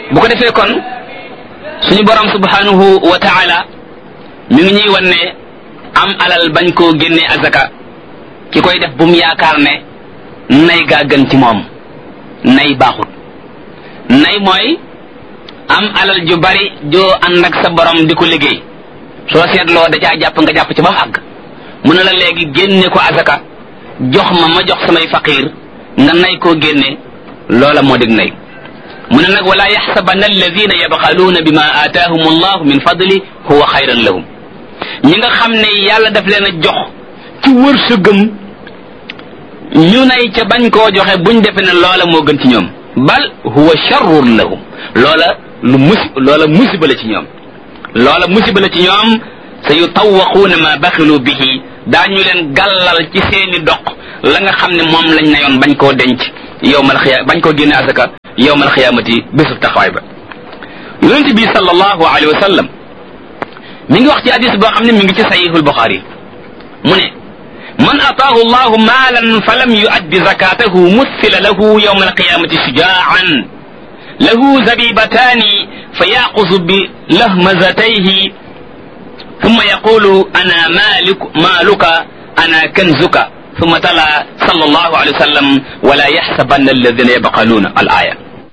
bu ko defee kon suñu borom subhanahu wa ta'ala mi ngi ñuy wan ne am alal bañ koo génne azaka ki koy def bu mu yaakaar ne nay gaa gën ci moom. nay baaxut nay mooy am alal ju bari joo ànd ak sa borom di ko liggéey soo seetloo da caa jàpp nga jàpp ci ba mu àgg mu ne la léegi génne ko azaka jox ma jox samay faqiir nga nay koo génne loola moo dig nay mu ne nag wala yaxsabanna alladina yabxaluuna bima aataahum allahu min fadli huwa xayran lahum ñi nga xam ne yàlla daf leen a jox ci wërsëgam ñu nay ca bañ koo joxe buñ defe ne loola moo gën ci ñoom bal huwa sharrun lahum loola musiba la ci ñoom loola musiba la ci ñoom sa yutawaquuna ma baxilu bihi daañu leen gàllal ci seeni doq la nga xam ne moom lañ nayoon bañ koo denc yowmal xiyaam bañ koo génne asaka yowmal xiyaamati bésub taxawaay ba yonent bi sallallahu alayhi wa sallam mi ngi wax ci hadis boo xam ne mi ngi ci sahihul Buxaari mu ne man ataahu allahu maalan fa lam yuaddi zakatahu muthila lahu yowma alqiyamati shujaan lahu zabibataani fa yaquzu bi lahmazatayhi thumma yaqulu ana maaluka ana kanzuka thumma tala sallallahu alayhi wa sallam wala yaxsabanna alladina yabxaluuna al aya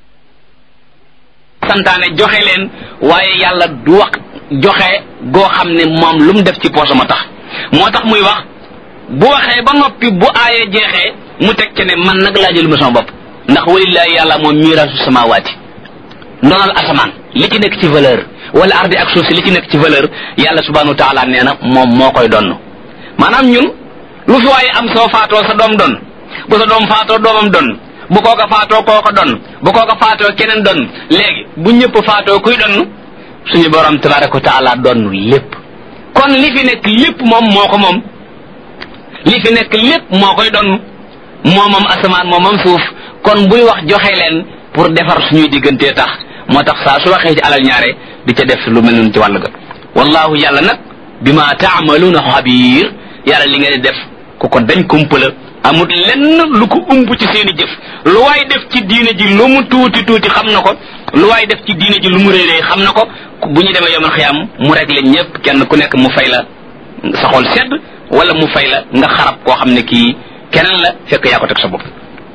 santaane joxe leen waaye yàlla du wax joxe goo xam ne moom lu mu def ci poosam a tax moo tax muy wax bu waxee ba noppi bu aaye jeexee mu teg ci ne man nag laa jël ma sama bopp ndax walillahi yàlla moom miiraasu samawaati ndonal asamaan li ci nekk ci valeur wala ardi ak suuf si li ci nekk ci valeur yàlla subhanahu wa taala nee na moom moo koy donn maanaam ñun lu fi waaye am soo faatoo sa doom don bu sa doom faatoo doomam don bu kooka faatoo kooka don bu kooka faatoo keneen don léegi bu ñëpp faatoo kuy donn suñu borom tabaraka wa taala donn lépp kon li fi nekk lépp moom moo ko moom li fi nekk lépp moo koy donn moomam asamaan moomam suuf kon buy wax joxe leen pour defar suñuy diggantee tax moo tax saa su waxee ci alal ñaare di ca def lu mel noonu ci wàll ga wallahu yàlla nag bima taamaluuna xabiir yàlla li ngeen di def ku ko dañ kumpala amut lenn lu ko ump ci seeni jëf lu waay def ci diine ji lu mu tuuti tuuti xam na ko lu waay def ci diine ji lu mu réeree xam na ko bu ñu demee yomal xiyaam mu rek leen ñëpp kenn ku nekk mu fay la sa xol sedd wala mu fay la nga xarab koo xam ne kii keneen la fekk yaa ko teg sa bopp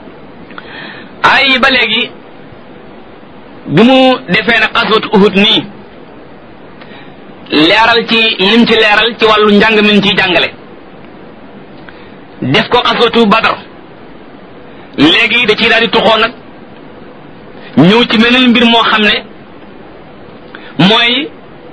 ay ba léegi bi mu defee na xaswatu Uhud nii leeral ci lim ci leeral ci wàllu njàng min ciy jàngale def ko xaswatu Badar léegi da ciy daal di tuxoo nag ñëw ci meneen mbir moo xam ne mooy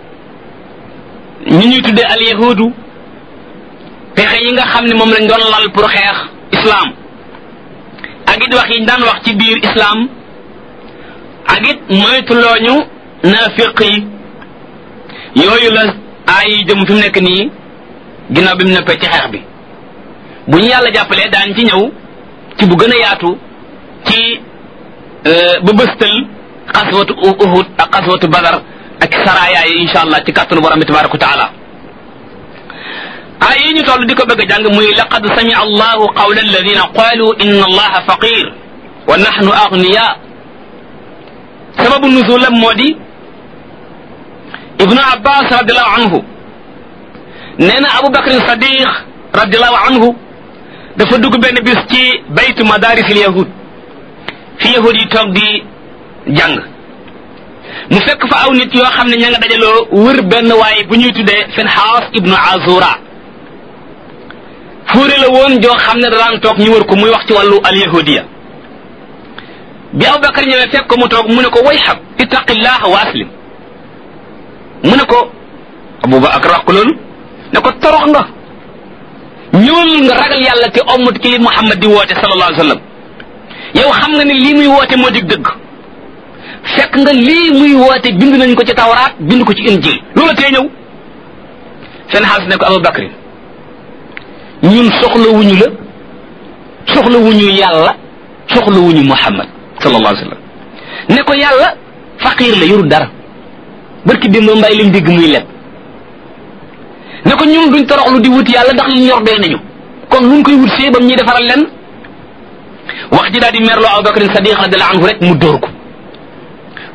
ñi ñuy tuddee al yahudu pexe yi nga xam ne moom lañ doon lal pour xeex islam ak it wax yi ñu daan wax ci biir islam ak it moytulooñu naafiq yi yooyu la ay jëm fi mu nekk nii ginnaaw bi mu neppee ci xeex bi bu ñu yàlla jàppalee daan ci ñëw ci bu gën a yaatu ci ba bëstal xaswatu Uhud ak xaswatu Badar ak saraya yi insha allah ci kàttanu borom bi tabaraka wa taala ay yi ñu toll di ko bëgg a jàng muy laqad samia allahu qawla alladina qalu inna allaha faqir wa nahnu aghniya sababu nuzulam moo di ibnu abbas radiallahu anhu nee na abu bakrin sadiq radiallahu anhu dafa dugg benn bis ci baytu madarisil yahud fi yahud yi toog di jàng mu fekk fa aw nit yoo xam ne ña nga dajaloo wër benn waay bu ñuy tuddee Finhaas ibnu Azura fuure la woon joo xam ne daan toog ñu wër ko muy wax ci wàllu al yahudiya bi Abubakar ñëwee fekk ko mu toog mu ne ko way xab ittaqillah wa aslim mu ne ko Abubakar wax ko loolu ne ko torox nga ñëwal nga ragal yàlla te ommut ci li Muhammad di woote sallallahu alayhi wa sallam yow xam nga ne lii muy woote moo dig dëgg fekk nga lii muy woote bind nañ ko ci tawraat bind ko ci injil loola tee ñëw seen xaalis ne ko Abubakar ñun soxlawuñu la soxlawuñu yàlla soxlawuñu Muhammad sallallahu alayhi wa sallam ne ko yàlla faqiir la yorul dara barki démb mbay lim dégg muy leb ne ko ñun duñ toroxlu di wut yàlla ndax li ñor doy nañu kon luñ koy wut see bam ñuy defaral leen wax ji daal di merloo Abubakar Sadiq radiyallahu anhu rek mu dóor ko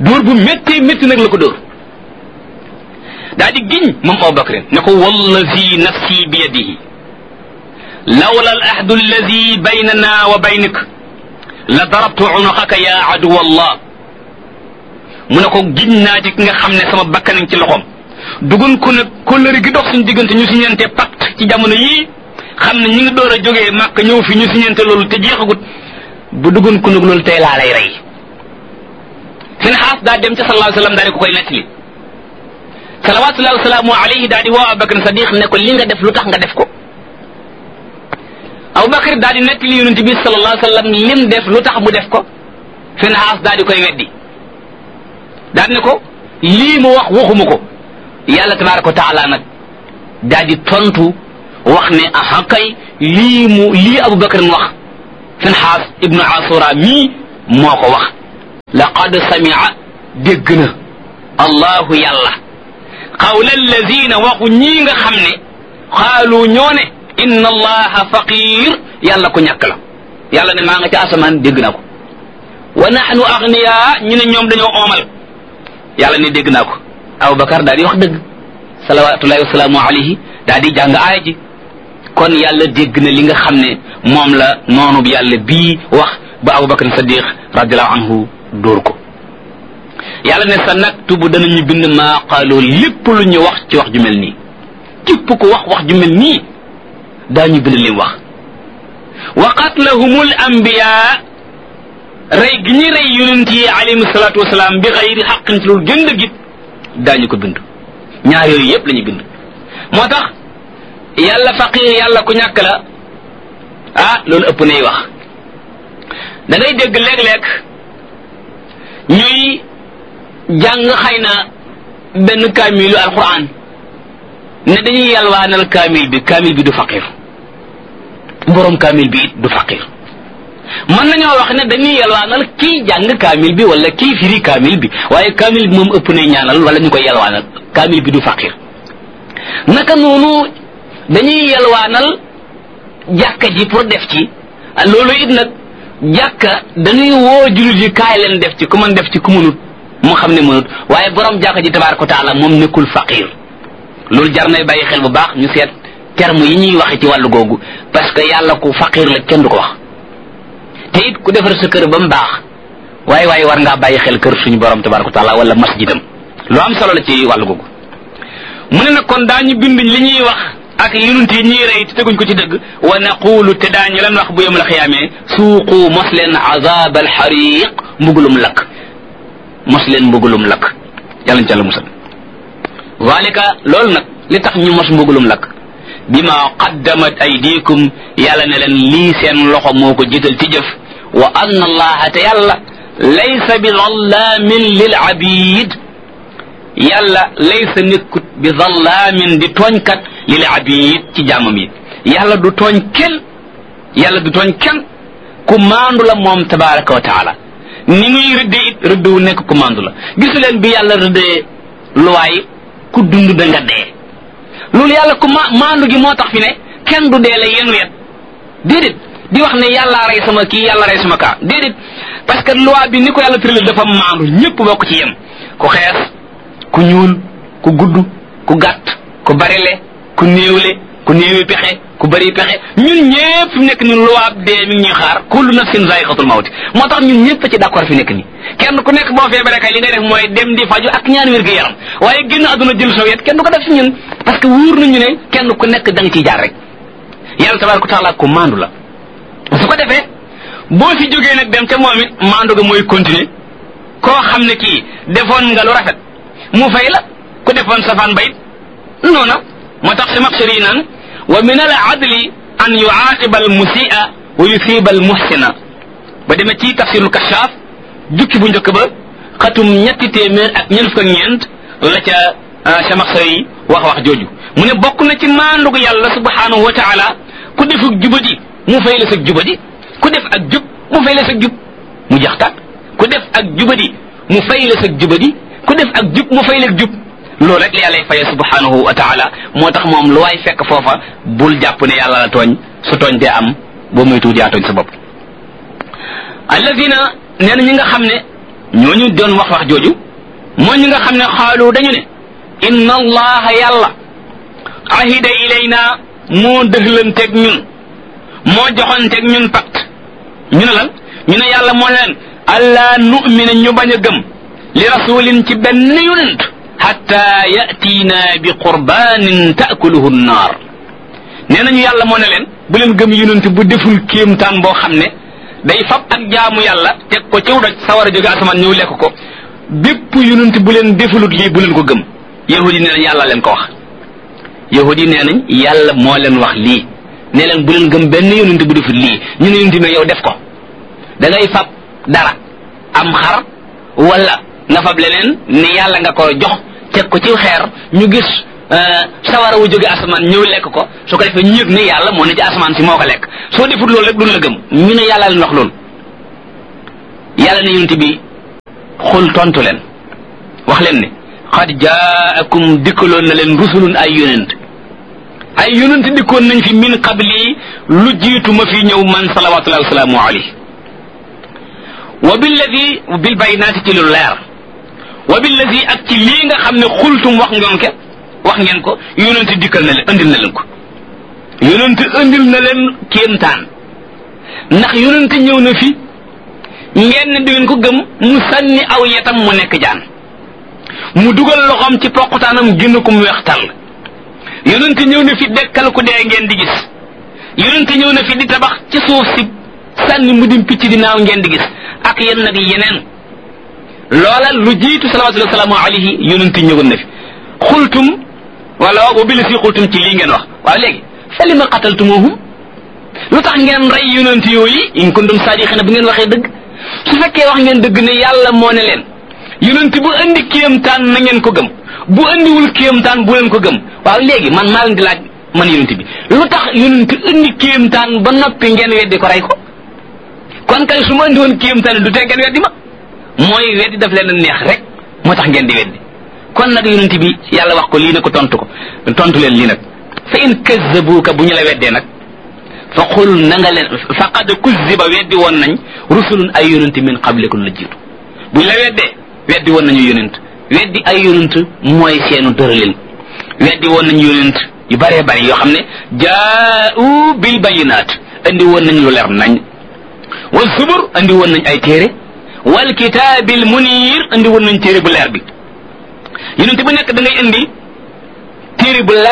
dóor bu métti métti nag la ko dóor daa di giñ moom Abu Bakr ne ko wallazi nafsi bi yadihi lawla al ahdu allazi baynana wa baynik la darabtu unuqaka ya aduwa allah mu ne ko giñ naa ci ki nga xam ne sama bakkanañ ci loxoom dugun ko nag kóllëre gi dox suñu diggante ñu siñente pacte ci jamono yii xam ne ñi ngi door a jógee màkk ñëw fi ñu siñente loolu te jeexagut bu dugun ko nag loolu tey laa lay rey seen xaas daa dem ca sallallahu alayhi wa sallam daa di ko koy nettali salawatullahi wa salaamu alayhi daa di woo Abubakar Sadiq ne ko li nga def lu tax nga def ko Abubakar daa di nettali yonent bi sallallahu alayhi wa sallam lim def lu tax mu def ko seen xaas daa di koy weddi daa di ne ko lii mu wax waxuma ko yàlla tabaraka wa taala nag daa di tontu wax ne aha kay lii Abubakar mu wax seen xaas ibnu Asura mii moo ko wax laqad samia dégg na allahu yàlla qawla allazina waxu ñii nga xam ne xaalu ñoo ne inna allaha faqir yàlla ko ñàkk la yàlla ne maa nga ca asamaan dégg naa ko wa nahnu agniya ñu ne ñoom dañoo oomal yàlla ne dégg naa ko Abubakar daal di wax dëgg salawatullahi wasalaamu alayhi daal di jàng aaya ji kon yàlla dégg na li nga xam ne moom la noonu yàlla bii wax ba Abubakar Sadiq radiallahu anhu dóor ko yàlla ne sa naktubu danañu bind maa qaaloo lépp lu ñu wax ci wax ju mel nii képp ku wax ju mel nii daañu bind lim wax wa qatlahumul anbiya rey gi ñuy rey yonent yi alayhim salaatu wasalaam bi xayri xaqin ci loolu gën dëggit daañu ko bind ñaar yooyu yépp la ñu bind moo tax yàlla faqir yàlla ku ñàkk la loolu ëpp nay wax da ngay dégg léeg-léeg ñuy jàng xëy na benn kaamilu alquran ne dañuy yalwaanal kaamil bi du faqir borom kaamil bi it du faqir mën nañoo wax ne dañuy yalwaanal kii jàng kaamil bi wala kii firi kaamil bi waaye kaamil bi moom ëpp nay ñaanal wala ñu koy yalwaanal kaamil bi du faqir naka noonu dañuy yalwaanal jàkka ji pour def ci loolu it nag jàkka dañuy woo jullit yi kaay leen def ci ku mën def ci ku mënut mu xam ne mënut waaye borom jàkka ji tabaaraka wa taala moom nekkul faqir loolu jar nay bàyyi xel bu baax ñu seet terme yi ñuy waxe ci wàllu googu parce que yàlla ku faqir la kenn du ko wax te it ku defar sa kër ba mu baax waaye war ngaa bàyyi xel kër suñu borom tabaaraka wa taala wala masjidam lu am solo la ci wàllu googu mu ne nag kon daañu bind li ñuy wax ak yonent yi ñuy rey te teguñ ko ci dëgg wa naqulu te daañu leen wax bu yawmal xiyaamee suuqu mos leen azab al xariq mbugulum lakk mos leen mbugulum lakk yàlla ñu ca la musal zalika loolu nag li tax ñu mos mbugulum lakk bima qaddamat aydikum yàlla ne leen lii seen loxo moo ko jiital ci jëf wa anna allaha te yàlla laysa bi zallamin lil abid yàlla laysa nekkut bi zallamin di tooñkat lil abid ci jaamam yi yàlla du tooñ kenn ku maandu la moom tabaraka wa taala ni muy rëddee it rëdd wu nekk ku maandu la gisu leen bi yàlla rëddee luwaay ku dund da nga dee loolu yàlla ku maandu gi moo tax fi ne kenn du dee la yéen wet déedéet di wax ne yàlla rey sama kii yàlla rey sama kaa déedéet parce que loi bi ni ko yàlla tëralee dafa maandu ñëpp bokk ci yem ku xees ku ñuul ku gudd ku gàtt ku barile ku néewi pexe ku bari pexe ñun ñëpp fi mu nekk ni loi dee mi ngi ñuy xaar kullu nafsin zaiqatul mawti moo tax ñun ñëpp ci d'accord fi nekk ni kenn ku nekk boo feebaree kay li ngay def mooy dem di faju ak ñaan wér gu yaram waaye génn àdduna jël soviet kenn du ko def ci ñun parce que wóor nañu ne kenn ku nekk da nga ciy jaar rek yàlla tabaraka taala ko maandu la su ko defee boo fi jógee nag dem ca moom it maandu ga mooy continuer koo xam ne kii defoon nga lu rafet mu fay la ku defoon safaan bayit noona moo tax si maxsari naan wa min al adli an yuaqiba al musi'a wa yusiba al muhsina ba demee ci tafsirul kashaaf jukki bu njëkk ba xatum 300 ak ñeent fukk ak ñeent la ca Chamaxsari wax jooju mu ne bokk na ci maandugu yàlla subhanahu wa taala ku defuk jubadi mu fay la sa jubadi ku def ak jub mu fay la sa jub mu jax tàkk ku def ak jubadi mu fay la sa jubadi ku def ak jub mu fay la jub loolu rek la yàlla faye subhanahu wa taala moo tax moom lu waay fekk foofa bul jàpp ne yàlla la tooñ su tooñ dee am boo muy tuuti yaa tooñ sa bopp alladina nee na ñi nga xam ne ñooñu doon wax jooju mooy ñi nga xam ne xaalu dañu ne inna allaha yàlla ahida ilayna moo dëxlanteeg ñun moo joxonteeg ñun pacte ñu ne lan ñu ne yàlla moo leen allaa nu'mina ñu bañ a gëm li rasulin ci benn yonent hatta yatiina bi qurbanin taakuluhu nnaar nee nañu yàlla moo ne leen bu leen gëm yonent bu deful kéemtaan boo xam ne day fab ak jaamu yàlla teg ko ciw doj sawar a jóge asamaan ñëw lekk ko bépp yonent bu leen defulut lii bu leen ko gëm yahudi nee nañ yàlla leen ko wax yahudi nee nañ yàlla moo leen wax lii ne leen bu leen gëm benn yonent bu deful lii ñu ne yonent ne yow def ko da ngay fab dara am xar wala nga fab leneen ne yàlla nga ko jox teg ko ci xeer ñu gis sawara wu jóge asamaan ñëw lekk ko su ko defee ñu yëg ne yàlla moo ne ci asamaan si moo ko lekk soo defut loolu rek duñ la gëm ñu ne yàlla leen wax loolu yàlla ne yonent bi xul tontu leen wax leen ne xad jaakum dikkaloon na leen rusulun ay yonent dikkoon nañ fi min qabli lu jiitu ma fi ñëw man salawatullahi wasalaamu alayhi wa billadi bil baynaati ci lu leer wa billadi ak ci lii nga xam ne xultum wax ngeen ko yonent dikkal na leen andil na leen ko yonent andil na leen kéemtaan ndax yonent ñëw na fi ngeen ne du ngeen ko gëm mu sànni aw yetam mu nekk jaan mu dugal loxoom ci poqutaanam génn ko mu weex tàll yonent ñëw na fi dekkal ku dee ngeen di gis yonent ñëw na fi di tabax ci suuf si sànni mu dim picc di naaw ngeen di gis ak yenn nag yeneen loola lu jiitu salawatullahi wasalaamu alayhi yonent ñëwoon na fi xultum wala wa bi la si xultum ci lii ngeen wax waaw léegi fa lima qataltumuhum lu tax ngeen rey yonent yooyu in kuntum saadiqina bu ngeen waxee dëgg su fekkee wax ngeen dëgg ne yàlla moo ne leen yonent bu andi kéemtaan na ngeen ko gëm bu andiwul kéemtaan bu leen ko gëm waaw léegi man maa leen di laaj man yonent bi lu tax yonent andi kéemtaan ba noppi ngeen weddi ko rey ko kon kay su ma andi woon kéemtaan du tee ngeen weddi ma mooy weddi daf leen a neex rek moo tax ngeen di weddi kon nag yonent bi yàlla wax ko lii ne ko tontu leen lii nag fa in kazzabuuka bu ñu la weddee nag fa xul na nga leen faqad kuzziba weddi woon nañ rusulun ay yonent min qablikum la jiitu buñ la weddee weddi woon nañu yonent weddi ay yonent mooy seenu dërëlin weddi woon nañu yonent yu bëree bëri yoo xam ne jaa'u bil bayinaat andi woon nañ lu leer nañ wal zubur andi woon nañ ay téere wal kitaabil muniir andi woon nañ téere bu leer bi yonent bu nekk da ngay indi téere bu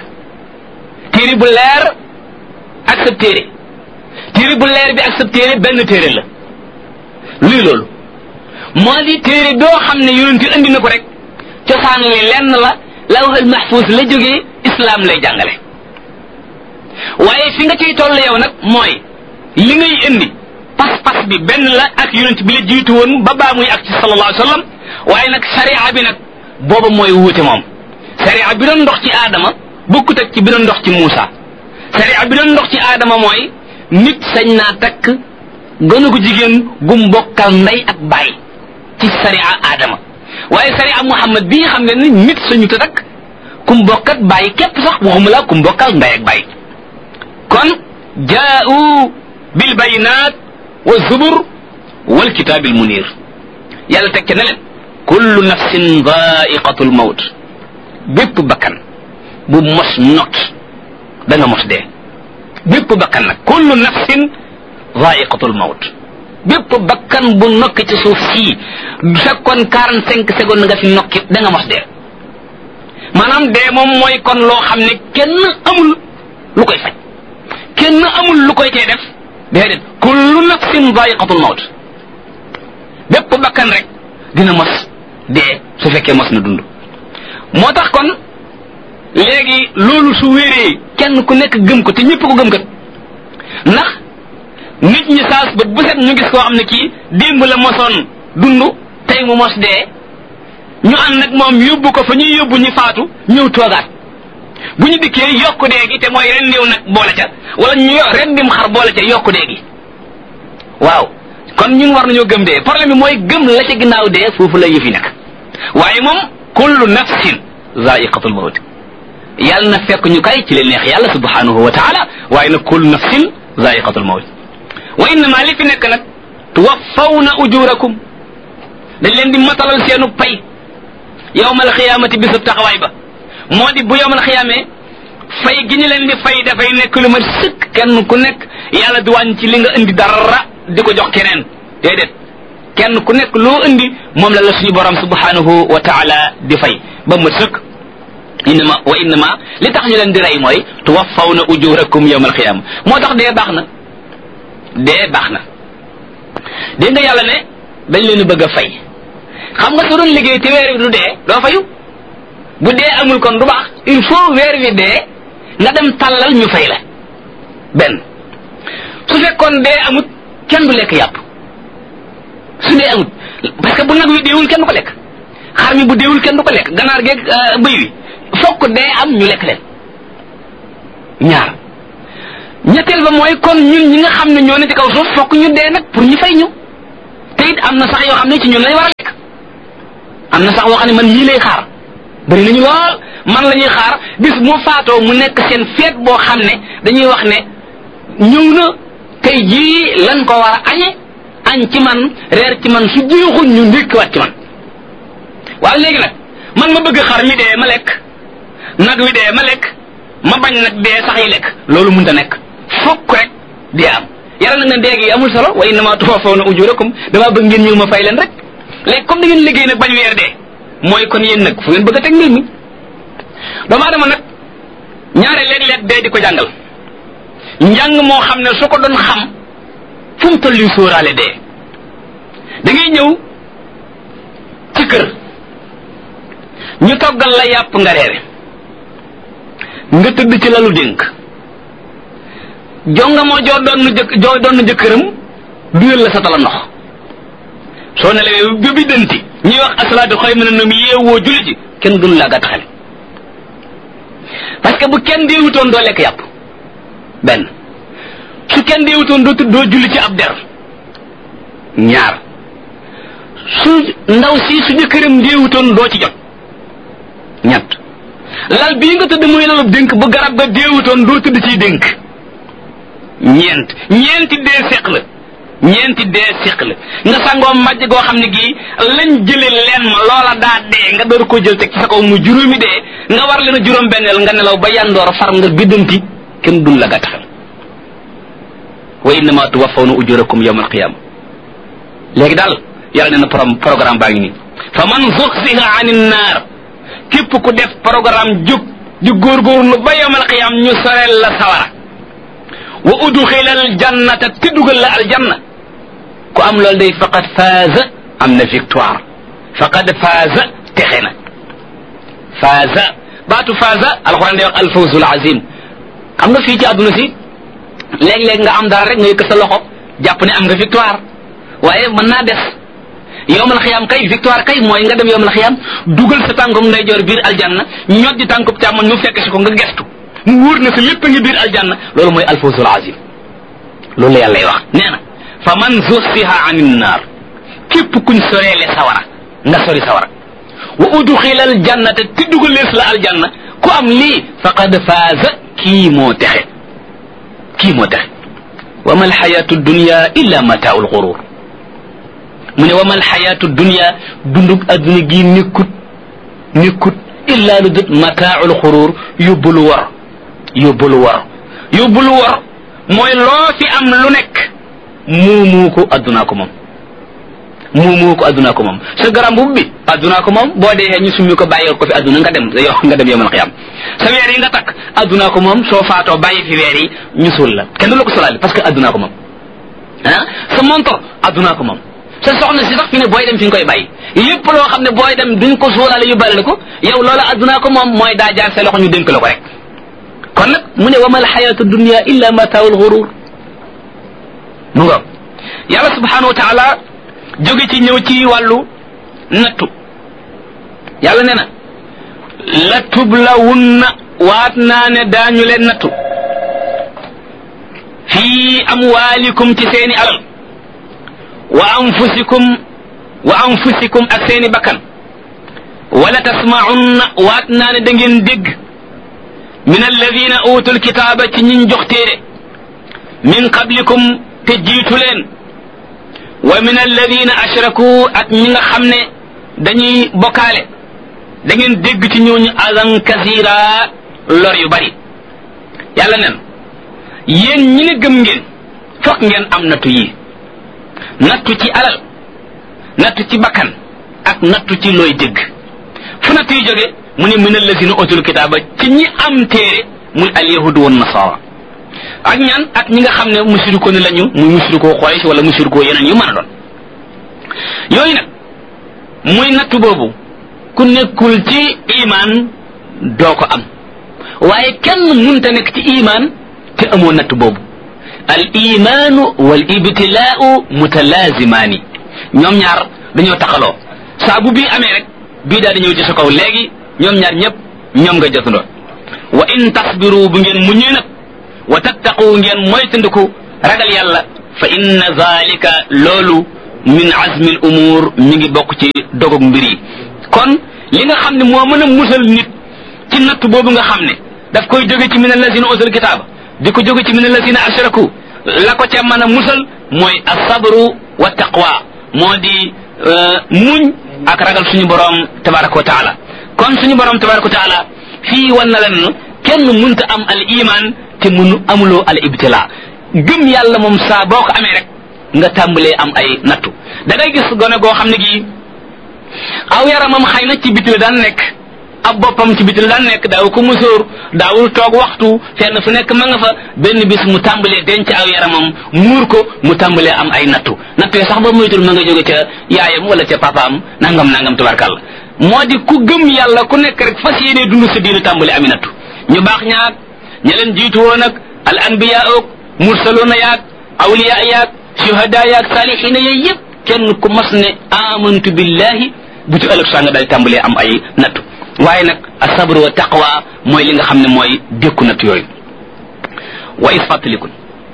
leer ak sa téere bu leer bi ak sa téere benn téere la luy loolu moo di téere doo xam ne yonent andi na ko rek cosaan li lenn la lawhul mahfuz la jógee islam lay jàngale waaye fi nga ciy toll yow nag mooy li ngay indi pas-pas bi benn la ak yonent bi la jiitu woon ba baa muy ak ci sallallahu alayhi wa sallam waaye nag sharia bi nag booba mooy wuute moom sharia bi doon ndox ci aadama bokkut ak ci bi doon ndox ci Muusa sharia bi doon ndox ci aadama mooy nit sañ naa takk gënu ko jigéen gum bokkal ndey ak baay ci sharia aadama waaye sharia Muhammad bii xam nga ni nit sañu ta takk kum bokkat baay képp sax waxuma la kum bokkal ndey ak baay kon jaa'u bil bayinaat wa zubur wal kitaabil muniir yàlla teg ca ne leen kullu nafsin daa'iqatul mawt bépp bakkan bu mos not da nga mos dee bépp bakkan nag kullu nafsin daa'iqatul mawt bépp bakkan bu nokki ci suuf sii du fekkoon 45 secondes nga fi nokki da nga mos dee maanaam dee moom mooy kon loo xam ne kenn amul lu koy faj kenn amul lu koy tee def déedéet kullu nafsin daa'iqatul mawt bépp bakkan rek dina mos dee su fekkee mos na dund moo tax kon léegi loolu su wéree kenn ku nekk gëm ko te ñëpp ko gëm kat ndax nit ñi saas bët bu set ñu gis koo xam ne kii démb la mosoon dund tey mu mos dee ñu ànd nag moom yóbbu ko fa ñuy yóbbu ñi faatu ñëw toogaat bu ñu dikkee yokku dee gi te mooy rendiw nag boole ca wala ñu rendim xar boole ca yokku dee gi waaw kon ñun war nañoo gëm dee problème bi mooy gëm la ca ginnaaw dee foofu la yëf yi nekk waaye moom kullu nafsin zaiqatul mawt yàlla na fekk ñu kay ci leen neex yàlla subhanahu wa taala waaye nag kullu nafsin zaiqatul mawt wa innama li fi nekk nag tuwaffawna ujurakum dañ leen di matalal seenu pay yawmal xiyaamati bisu taxawaay ba moo di bu yawmal xiyaamee fay gi ñu leen di fay dafay nekk lu ma sëkk kenn ku nekk yàlla du wàññi ci li nga indi dara di ko jox keneen déedéet kenn ku nekk loo indi moom la la suñu borom subhanahu wa taala di fay ba mu sëkk innama li tax ñu leen di rey mooy tuwaffawna ujurakum yawmal xiyaama moo tax dee baax na dégg nga yàlla ne dañ leen bëgg a fay xam nga su doon liggéey te weer wi du dee doo fayu bu dee amul kon du baax il faut weer wi dee nga dem tàllal ñu fay la benn su fekkoon dee amut kenn du lekk yàpp su dee amut parce que bu nag wi deewul kenn du ko lekk xar mi bu deewul kenn du ko lekk ganaar geeg bëy wi fokk dee am ñu lekk leen ñaar ñetteel ba mooy kon ñun ñi nga xam ne ñoo ne ci kaw suuf fokk ñu dee nag pour ñu fay ñu te it am na sax yoo xam ne ci ñun lañ war a lekk am na sax yoo xam ne man yii lay xaar bari nañu lool man la ñuy xaar bis mu faatoo mu nekk seen feet boo xam ne dañuy wax ne ñëw na tey jii lan ko war a añe añ ci man reer ci man su jeexul ñu ndékkiwaat ci man waaw léegi nag man ma bëgg xar mi dee ma lekk nag wi dee ma lekk ma bañ nag dee sax yi lekk loolu mënta nekk fokk rek dee am yàlla nag ne dee gi amul solo wa innama tuwaffawna ujurakum damaa bëgg ngeen ñëw ma fay leen rek léegi comme da ngeen liggéey nag bañ weer dee mooy kon yéen nag fu ngeen bëgg a teg mbir mi doomu aadama nag ñaare léeg-léeg dee di ko jàngal njàng moo xam ne su ko doon xam fu mu toll sóoraale dee da ngay ñëw ci kër ñu toggal la yàpp nga reere nga tëdd ci lalu dénk jonga moo joo doon jëkkëram duyal la sa tala ndox soo nelawee ba bi dënti ñuy wax asalaatu xayrun mina nawm yeewoo julli ci kenn gënu laa gàtt xel parce que bu kenn deewutoon doo lekk yàpp benn su kenn deewutoon doo julli ci ab der ñaar su ndaw si su jëkkëram deewutoon doo ci jot ñett lal bii nga tëdd muy lalub dénk bu garab ga deewutoon doo tëdd ciy dénk ñeenti dee seq la nga sangoo majj goo xam ne gii lañ jële leen ma loola daa dee nga door koo jël teg ci sa kaw mu juróomi dee nga war leen a juróom benneel nga nelaw ba yandoor far nga biddanti kenn dul la gàttaxal wa innama tuwaffawna ujurakum yawmal qiyama léegi daal yàlla nee na programme baa ngi nii fa man zuxziha anin naar képp ku def programme ju góorgóorlu ba yawmal qiyam ñu soreel la sawara wa udxilal jannata te dugal la aljanna ku am loolu day faqad faaza am na victoire faqad faaza texe na faaza baatu faaza alxuraan day wax alfawzul azim xam nga fii ci àdduna si léeg-léeg nga am dara rek nga yëkk sa loxo jàpp ne am nga victoire waaye mën naa des yowmal xiyaam kay victoire kay mooy nga dem yowmal xiyaam dugal sa tànkum ndeyjoor biir aljanna ñod di tànkub càmmoñ mu fekk si ko nga gestu mu wóor na sa lépp ngi biir aljanna loolu mooy alfawzul azim loolu la yàlla lay wax nee na fa man zuhziha anin naar képp kuñ soreele sawara nga sori sawara wa udxila aljannata te dugalees la aljanna ku am lii faqad faaza kii moo texe wa ma alxayatu dunya illa mataaul xurur mu ne wa ma alxayatu dunya dundug adduna gi nekkut illa lu dut mataaul xurur yóbbulu war mooy loo fi am lu nekk muumu ko addunaa ko moom sa garam bu bi addunaa ko moom boo dee ñu summi ko bàyyi ko fi adduna nga dem yawmal qiyaam sa weer yi nga takk addunaa ko moom soo faatoo bàyyi fi weer yi ñu suul la kenn du la ko solaali parce que addunaa ko moom sa montor addunaa ko moom sa soxna si sax fi ne booy dem fi nga koy bàyyi lépp loo xam ne booy dem duñ ko suulaale yu bari la ko yow loola addunaa ko moom mooy daa jaar sa loxo ñu dénk la ko rek kon nag mu ne wa ma alxayatu dunya illa mataaul xurur mu nga yàlla subhanahu wa taala jóge ci ñëw ci wàllu nattu yàlla nee na la tublawunna waat naa ne daañu leen nattu fii amwaalikum ci seeni alal wa anfusikum ak seeni bakkan wala tasma'unna waat naa ne da ngeen dégg min alladina utul kitaaba ci ñiñ jox téere min qablikum te jiitu leen wa min alladina ashraku ak ñi nga xam ne dañuy bokkaale da ngeen dégg ci ñooñu azan kasira lor yu bari yàlla nen yéen ñi ne gëm ngeen fokk ngeen am nattu yi nattu ci alal nattu ci bakkan ak nattu ci looy dégg fu nattu yi jóge mu ne min alladina utul kitaaba ci ñi am téere muy alyahudu wan nasara ak ñaan ak ñi nga xam ne musiriko ni lañu muy musiriko Quraysh wala musiriko yeneen yu mën a doon yooyu nag muy nattu boobu ku nekkul ci iman doo ko am waaye kenn munta nekk ci iman te amoo nattu boobu al imanu wal ibtilaau mutalazimaani ñoom ñaar dañoo taxaloo saa bu bii amee rek bii daal di ñëw ci sa kaw léegi ñoom ñaar ñëpp ñoom nga jotandoo wa in tasbiru bu ngeen muñee nag wa tattaqu ngeen moytandiku ragal yàlla fa inna zalika loolu min azmi al umur mi ngi bokk ci dogog mbir yi kon li nga xam ne moo mën a musal nit ci natt boobu nga xam ne daf koy jóge ci min allazina utul kitaaba di ko jóge ci min allazina ashraku la ko ca mën a musal mooy asabru wa taqwa moo di muñ ak ragal suñu borom tabaraka wa taala kon suñu borom tabaraka wa taala fii wan na leen kenn munta am al iman te munu amuloo al ibtila gëm yàlla moom saa boo ko amee rek nga tàmbalee am ay nattu da ngay gis gone goo xam ne gii aw yaramam xëy na ci biti la daan nekk ab boppam ci biti la daan nekk daaw ko musóor daawul toog waxtu fenn fu nekk ma nga fa benn bis mu tàmbalee denc aw yaramam muur ko mu tàmbalee am ay nattu nattu sax ba moytul ma nga jóge ca yaayam wala ca papaam nangam tabarkàlla moo di ku gëm yàlla ku nekk rek fas yéene dund sa diina tàmbalee ami nattu ñu baax ñaag ña leen jiitu woon ak al anbiya ook mursaloona yaag awliya yaag shuhada yaag saalihiina yooyu yëpp kenn ku mas ne amantu billahi bu ci ëllëg saa nga daal tàmbalee am ay nattu waaye nag asabru wa taqwa mooy li nga xam ne mooy dékku nattu yooyu wa is fàttalikun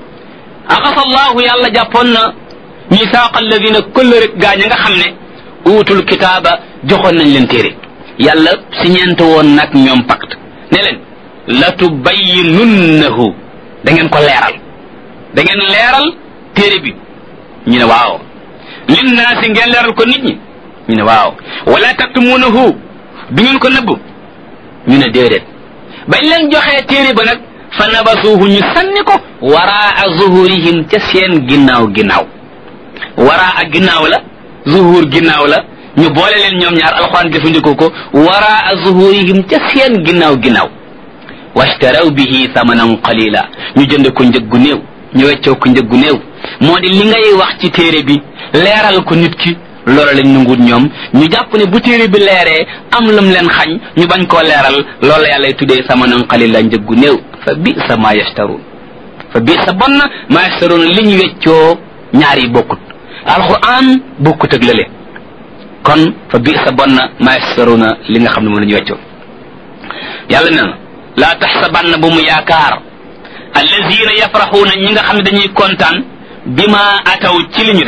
axasa allahu yàlla jàppoon na misaaqa alladina kull rek gaañ nga xam ne uutul kitaaba joxoon nañ leen téere yàlla si ñeente woon nag ñoom pacte ne leen la tubayyinunnahu da ngeen ko leeral da ngeen leeral téere bi ñu ne waaw linnaasi ngeen leeral ko nit ñi ñu ne waaw wala taktumunahu du ngeen ko nëbb ñu ne déedéet bañ leen joxee téere ba nag fa nabasuuhu ñu sànni ko waraa zuhurihim ca seen ginnaaw waraa ginnaaw la zuhur ginnaaw la ñu boole leen ñoom ñaar alxuraan jëfandikoo ko waraa zuhurihim ca seen ginnaaw washtaraw bihi thamanan qalila ñu jënd ko njëg gu néew ñu weccoo ko njëg gu néew moo di li ngay wax ci téere bi leeral ko nit ki loola lañ nanguut ñoom ñu jàpp ne bu téere bi leeree am lam leen xañ ñu bañ koo leeral loola yàllay tuddee thamanan qalila njëg gu néew fa bisa ma yashtaruun fa bisa bon na ma yashtaruun li ñu weccoo ñaar yi bokkut alquran bokkut ak lële kon fa bisa bon na ma yashtaruuna li nga xam ne moom la ñu weccoo yàlla nee na laa taxsabanna bu mu yaakaar allazina yafraxuuna ñi nga xam ne dañuy kontaan bima ataw ci li ñu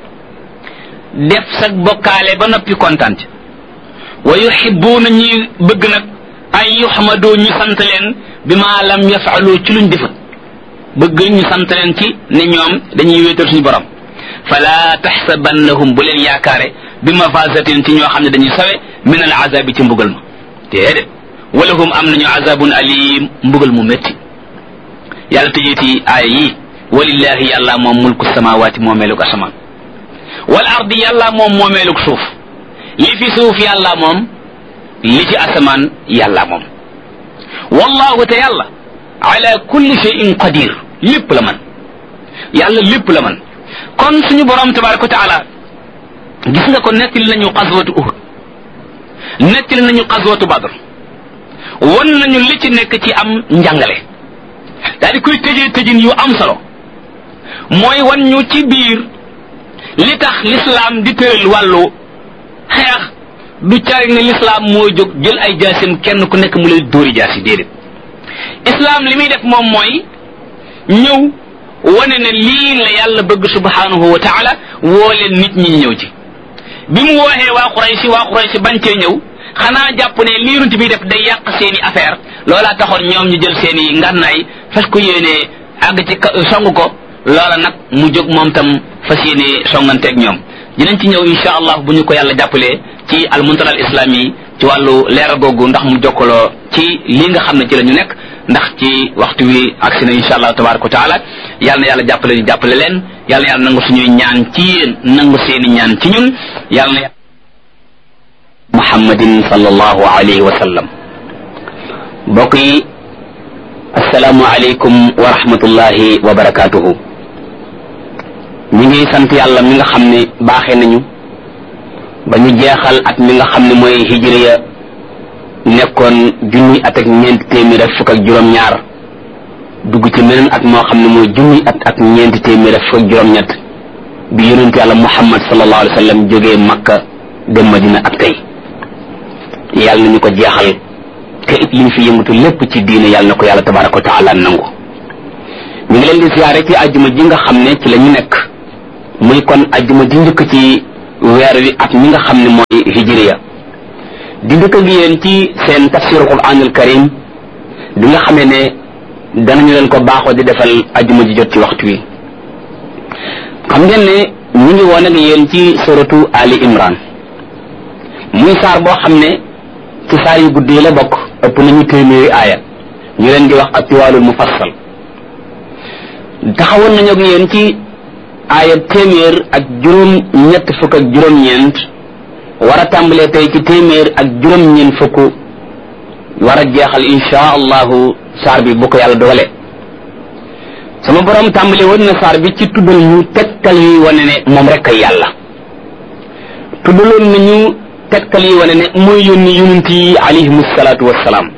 def sag bokkaale ba noppi kontaan ci wa yuhibbuuna ñuy bëgg nag an yuxmadoo ñu sant leen bima lam yafaalu ci luñ defut bëgg ñu sant leen ci ne ñoom dañuy wéetal suñu borom fala taxsabannahum bu leen yaakaare bi mafasatin ci ñoo xam ne dañuy sawe min al azabi ci mbugal ma déedéet walahum am nañu azabun alim mbugal mu métti yàlla tëjeeti aaya yi walillahi yàlla moom mulku samawaati moomeelug asamaan wal ardi yàlla moom moomeelug suuf li fi suuf yàlla moom li ci asamaan yàlla moom wallahu te yàlla ala kulli shay'in qadir lépp la man yàlla lépp la man kon suñu borom tabaraka wa taala gis nga ko nettali nañu xaswatu uhud nettali nañu xaswatu badr won nañu li ci nekk ci am njàngale daal di koy tëjee tëjin yu am solo mooy wan ñu ci biir li tax l'islam di tëral wàllu xeex du cari ne l'islam moo jóg jël ay jaasim kenn ku nekk mu lay dóori jaasi déedéet islam li muy def moom mooy ñëw wane ne lii la yàlla bëgg subhanahu wa taala woo leen nit ñi ñëw ci bi mu wooxee waa Quraysh bañ cee ñëw xanaa jàpp ne lii runt bi def day yàq seeni affaire loolaa taxoon ñoom ñu jël seeni ngànnaay fas ko yéenee àgg ci song ko loola nag mu jóg moom tam fas yéene songanteeg ñoom dinañ ci ñëw insha allah bu ñu ko yàlla jàppalee ci al muntada al islami ci wàllu leeral googu ndax mu jokkaloo ci li nga xam ne ci la ñu nekk ndax ci waxtu wi agsi na insha allah tabaraka wa taala yàlla na yàlla jàppale ñu jàppale leen yàlla na yàlla nangu suñuy ñaan ci yéen nangu seeni ñaan ci ñun yàlla na muhammadin sallallahu alayhi wa sallam mbokk yi assalaamu aleykum wa rahmatullahi wa barakatuhu ñi ngi sant yàlla mi nga xam ne baaxee nañu ba ñu jeexal at mi nga xam ne mooy hijriya nekkoon junni at ak ñeenti téeméer ak fukk ak juróom-ñaar dugg ci meneen at moo xam ne mooy junni at ak ñeenti téeméer ak fukk ak juróom-ñett bi yonent yàlla muhammad sallallahu alayhi wa sallam jógee makka dem madina ak tey yàlla nañu ko jeexal te it liñ fi yëngatu lépp ci diine yàlla na ko yàlla tabaraka wa taala nangu ñu ngi leen di siyaare ci ajjuma ji nga xam ne ci la ñu nekk muy kon ajjuma ji njëkk ci weer wi at mi nga xam ne mooy hijriya di dëkk ak yéen ci seen tafsiru quranul karim bi nga xamee ne danañu leen ko baaxoo di defal ajjuma ji jot ci waxtu wi xam ngeen ne ñu ngi woon ak yéen ci suratu ali imran muy saar boo xam ne ci saar yu guddi la bokk ëpp nañu téeméeri aaya ñu leen di wax atiwaalul mufassal taxawoon nañu ak yéen ci aaya téeméer ak juróom ñett fukk ak juróom-ñeent war a tàmbalee tey ci téeméer ak juróom-ñeent fukk war a jeexal insha allahu saar bi bu ko yàlla dogale sama borom tàmbale woon na saar bi ci tuddal ñu tegtal yi wane ne moom rek ay yàlla tuddaloon nañu tegtal yi wane ne mooy yónni yonent yi alayhimu salaatu wassalaam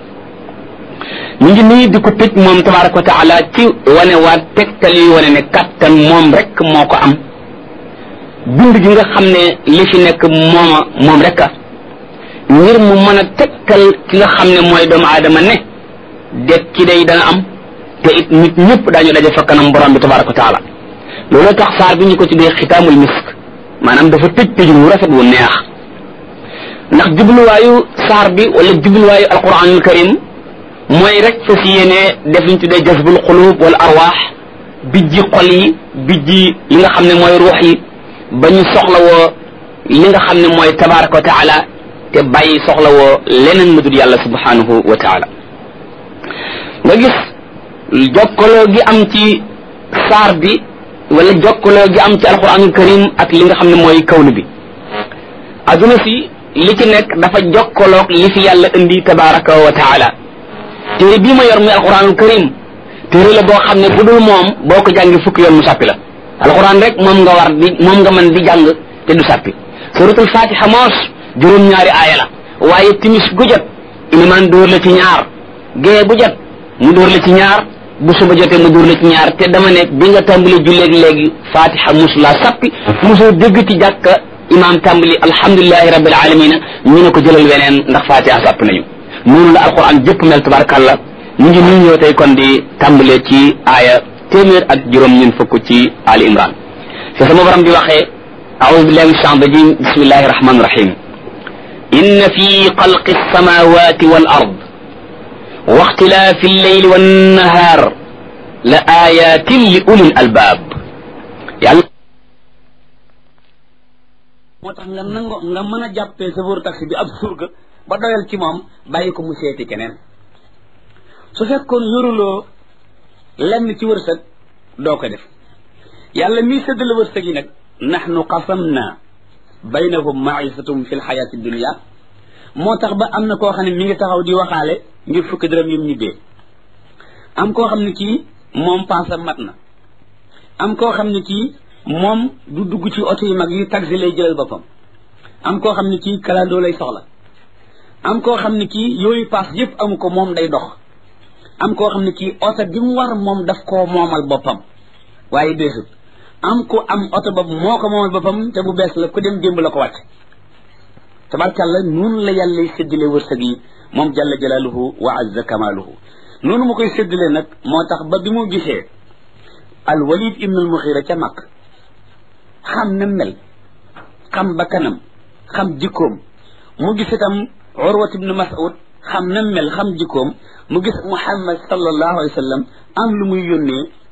ñu ngi nii di ko tëj moom tabaraka wa taala ci wane waat tegtal yi wane ne kattan moom rek moo ko am bind gi nga xam ne li fi nekk moom rek a ngir mu mën a tegtal ki nga xam ne mooy doomu aadama ne det ki day dana am te it nit ñëpp daañu daje fa kanam borom bi tabaraka wa taala loolu tax saar bi ñu ko tuddee xitaamul misk maanaam dafa tëj tëj wu rafet wu neex ndax jubluwaayu saar bi wala jubluwaayu alquranul karim mooy rek fas yéene def ñu tuddee jazbul xulub wala arwaax bijji xol yi bijji li nga xam ne mooy ruux yi ba ñu soxlawoo li nga xam ne mooy tabaraka wa taala te bàyyi soxlawoo leneen lu dul yàlla subhanahu wa taala nga gis jokkaloo gi am ci saar bi wala jokkaloo gi am ci alquranul karim ak li nga xam ne mooy kawnu bi aduna si li ci nekk dafa jokkaloog li fi yàlla indi tabaraka wa taala téere bii ma yor muy alquranul karim téere la boo xam ne bu dul moom boo ko jàngi fukki yoon mu sàppi la alquran rek moom nga mën di jàng te du sàppi suratul fatiha moos juróom-ñaari aaya la waaye timis gu jot ilimaan dóor la ci ñaar gée bu jot mu dóor la ci ñaar bu suba jotee mu dóor la ci ñaar te dama ne bi nga tàmbali julleeg léegi fatiha musula sàppi mosoo dégg ci jàkka imaam tàmbali alhamdulilahi rabbil alamina ñu ne ko jëlal weneen ndax fatiha sàpp nañu noonu la alquran jëpp mel tabarakallah ñu ngi nuy ñëw tey kon di tàmbalee ci aaya téeméer ak juróom-ñeent fukk ci ali imran fi sama borom di waxee a'udhu billahi minash shaytanir rajim bismillahir rahmanir rahim inna fi xalqi samawati wal ard wa ikhtilafi al-layli wan nahar la ayatin li ulil albab yàlla moo tax nga nango nga mën a jàppee chauffeur taxi bi ab surga ba doyal ci moom bàyyi ko mu seeti keneen su fekkoon yoruloo lenn ci wërsëg doo ko def yàlla mii séddale wërsëg yi nag nahnu qasamna baynahum ma'isatum fi lxayaati dunia moo tax ba am na koo xam ne mi ngi taxaw di waxaale ngir fukki dërëm yum ñibbee am koo xam ne kii moom paasa mat na am koo xam ne kii moom du dugg ci oto yi mag yi taxi lay jëlal boppam am koo xam ne kii kalandoo lay soxla am koo xam ne kii yooyu paas yëpp amu ko moom day dox am koo xam ne kii oto bi mu war moom daf koo moomal boppam waaye beesut am ku am oto boobu moo ko moomal boppam te bu bees la ku dem démb la ko wàcc tabarkàlla noonu la yàlla séddale wërsëg yi moom jalla jalaaluhu wa azza kamaaluhu noonu mu koy séddale nag moo tax ba bi mu gisee al walid ibn al muxira ca mag xam na mel xam bakkanam xam jikkoom mu gis itam urwat ibn mas'ud xam na mel xam jikkoom mu gis muhammad sallallahu alayhi wa sallam am lu muy yónnee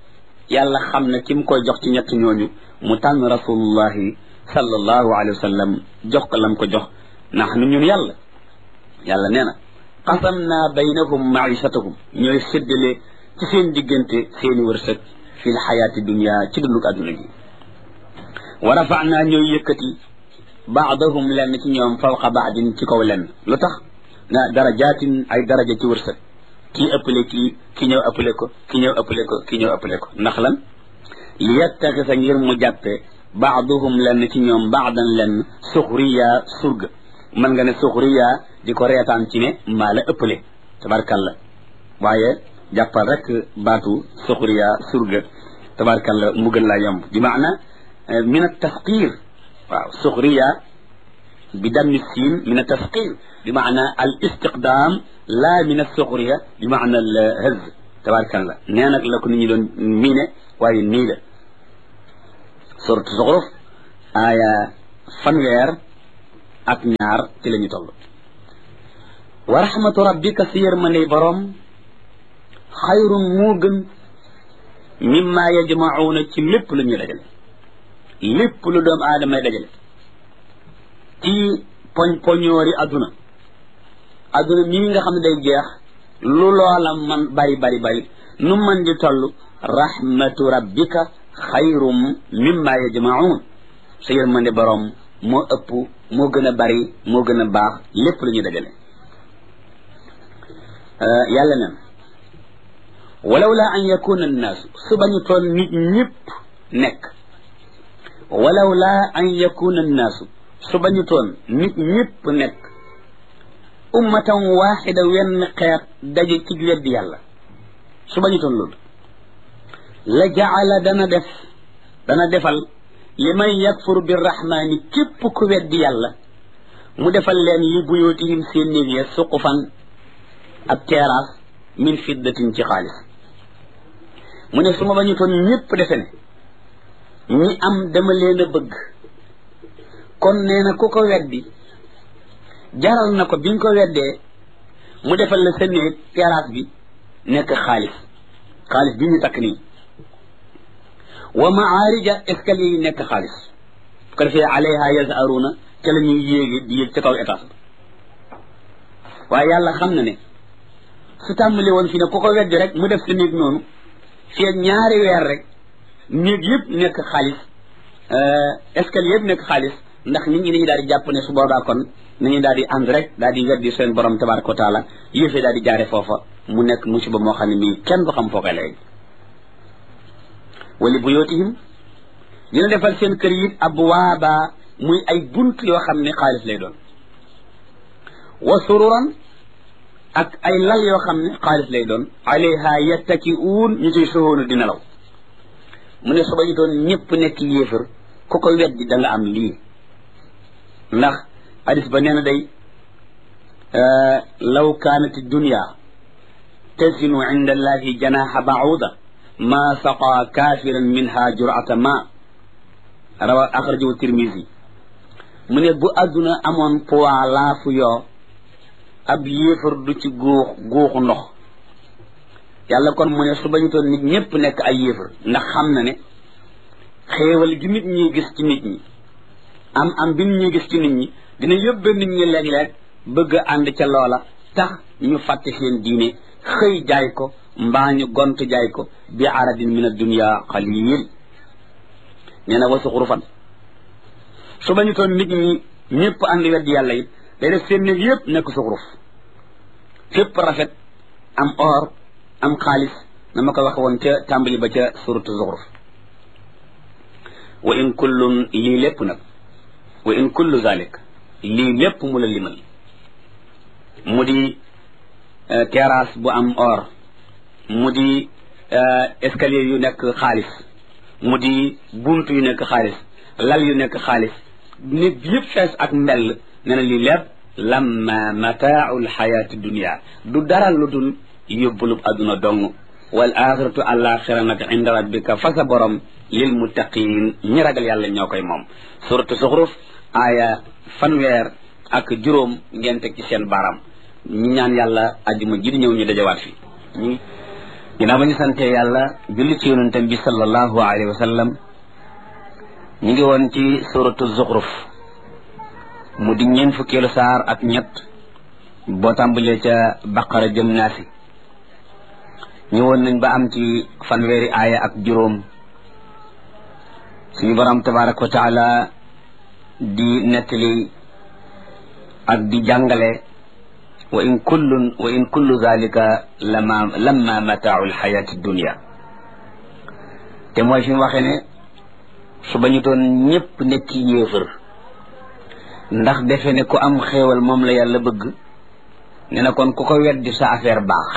yàlla xam ne ki mu koy jox ci ñett ñooñu mu tànn rasulullahi sallallahu alayhi wa sallam jox ko lam ko jox ndax nu ñun yàlla nee na qasamna baynahum maishatahum ñooy séddale ci seen diggante seeni wërsëg fi l xayaati dunia ci dunduk adduna gi wa rafa'na ñooy yëkkati baadahum lenn ci ñoom fawqa baadin ci kaw lenn lu tax na darajaatin ay daraja ci wërsëg kii ëppale ki ñëw ëppale ko ki ñëw ëppale ko ki ñëw ëppale ko ndax lan li yattaxisa ngir mu jàppe baaduhum lenn ci ñoom baadan lenn suxriya surga mën nga ne suxriya di ko reetaan ci ne maa la ëppale tabarkalla waaye jàppal rek baatu suxriya surga tabarkalla mu gën laa yomb bi maana min at tasqir waaw suxriya bi dammi siin min at tasqir bi maana al istiqdaam la min as suxriya bi maana al haz tabarkalla nee nag la ko nit ñi doon miine waaye nii la suratu Zuxruf aaya fanweer ak ñaar ci la ñu toll wa rahmatu rabbika si yërmandey boroom xayrun moo gën mimma yajmacuuna ci lépp lu ñuy dajale lépp lu doomu aadamay dajale ci poñoori adduna mii nga xam ne day jeex lu loola man bari nu man di toll rahmatu rabbika xayrum mimma yajmaun sa yërmande boroom moo ëpp moo gën a bari moo gën a baax lépp lu ñuy dajale yàlla nen walaw la an yakuna annaasu su bañu toon nit ñëpp nekk walaw la an yakuna annaasu su bañu toon nit ñëpp nekk ummatan waxida wenn xeet daje ci weddi yàlla su bañu toon loolu la jaala dana defal li man yakfur birrahmani képp ku weddi yàlla mu defal leen li buyootihim seen néeg ya suqufan ab terrasse min fiddatin ci xaalis mu ne su ma bañu toon ñëpp defe ne ñi am dama leen a bëgg kon nee na ku ko weddi jaral na ko bi nga ko weddee mu defal la sa néeg terrasse bi nekk xaalis bi ñu takk nii wa maarija escalier yi nekk xaalis bu ko defee alayha yazaruna ca la ñuy yéegi di yéeg ca kaw étage waaye yàlla xam na ne su tàmbalee woon fi ne ku ko weddi rek mu def sa néeg noonu fii ak ñaari weer rek néeg yëpp nekk xaalis escalier yëpp nekk xaalis ndax nit ñi dañuy daal di jàpp ne su boobaa kon nañu daal di ànd rek daal di weddi seen borom tabaraka wa taala yëfee daal di jaare foofa mu nekk musiba moo xam ne mii kenn du xam foo koy lay wali buyootihim dina defal seen kër yi abwaaba muy ay bunt yoo xam ne xaalis lay doon wa sururan ak ay lal yoo xam ne xaalis lay doon alayha yattaki'uun ñu ciy soxoonu di nelaw mu ne suba ñu doon ñëpp nekk yéefar ku ko weddi da nga am lii ndax hadis ba nee na day law kaanat dunya tazinu inda allahi janaha ba'uda ma saqa kafiran minha jur'ata ma rawa axrajahu tirmisi mu ne bu adduna amoon poids laafu yoo ab yéefar du ci guuxu ndox yàlla kon mu ne su bañu toon nit ñëpp nekk ay yéefar ndax xam na ne xéewal gi nit ñi gis ci nit ñi am bi nit ñi gis ci nit ñi dina yóbbe nit ñi léeg-léeg bëgg a ànd ca loola tax ñu fàtte seen diine xëy jaay ko mbaa ñu gont jaay ko bi aradin min ad-dunya qalil nee na wa suxrufan su bañu toon nit ñi ñëpp ànd weddi yàlla it day def seen néeg yëpp nekk suxruf fépp rafet am or am xaalis na ma ko waxe woon ca tàmbali ba ca suratu zuxruf wa in kullun lii lépp nag wa in kullu zalik lii lépp mu la limal mu di terrasse bu am or mu di escalier yu nekk xaalis mu di bunt yu nekk xaalis lal yu nekk xaalis nit yëpp fees ak mbell nee na lii lépp lamma mataau lxayaati dunia du dara lu dul yóbbulub adduna dong wal axiratu alaxira nag inda rabbika fa sa borom lil muttaqin ñi ragal yàlla ñoo koy moom suratu zuxruf aaya fanweer ak juróom ngeen teg ci seen baram ñi ñaan yàlla ajjuma ji di ñëw ñu dajawaat fi ginnaaw ba ñu sante yàlla julli ci yonentam bi sallallahu alayhi wa sallam ñu ngi woon ci suratu zuxruf mu di ñeent fukkeelu saar ak ñett boo tàmbalee ca baqara jëm naasi ñëwoon nañ ba am ci fanweeri aaya ak juróom suñu borom tabaraka wa taala di nettali ak di jàngale wa in kullu zalika lamma mataau alxayati dunia te mooy fi mu waxee ne su bañu doon ñëpp nekk yéefër ndax defe ne ku am xéewal moom la yàlla bëgg ne na kon ku ko weddi sa affaire baax